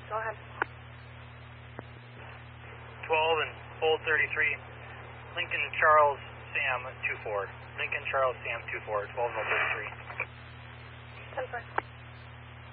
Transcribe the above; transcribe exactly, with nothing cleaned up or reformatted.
Go ahead. twelve and hold thirty-three. Lincoln Charles Sam two four. Lincoln Charles Sam two four. twelve and hold thirty-three. ten four.